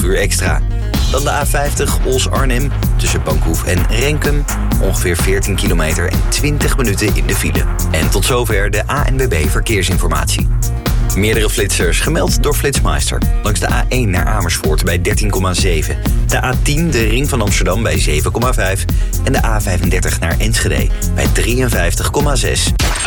uur extra. Dan de A50 Ols-Arnhem tussen Bankhoef en Renkum. Ongeveer 14 kilometer en 20 minuten in de file. En tot zover de ANWB Verkeersinformatie. Meerdere flitsers gemeld door Flitsmeister. Langs de A1 naar Amersfoort bij 13,7. De A10 de Ring van Amsterdam bij 7,5. En de A35 naar Enschede bij 53,6.